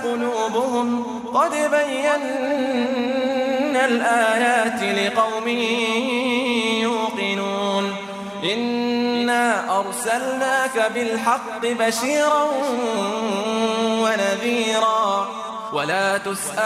قلوبهم قد بينا الآيات لقوم يوقنون إنا أرسلناك بالحق بشيرا ونذيرا ولا تسأل